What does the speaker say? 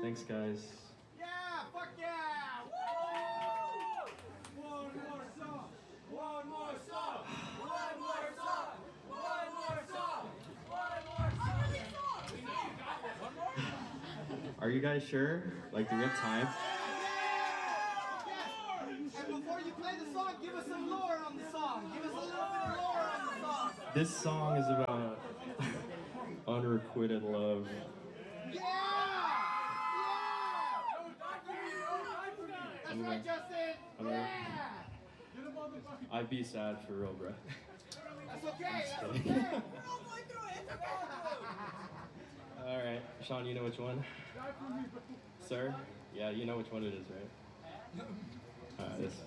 Thanks, guys. Yeah, fuck yeah! Woo! One more song! One more song! One more song! One more song! One more song! We know you got this. One more? Are you guys sure? Like, do we have time? Yes! And before you play the song, give us some lore on the song. Give us a little bit of lore on the song. This song is about unrequited love. Yeah! That's right, Justin! Yeah! I'd be sad for real, bro. That's okay, that's okay! We're all going through it, it's okay! All right, Sean, you know which one? Sir? Yeah, you know which one it is, right? This.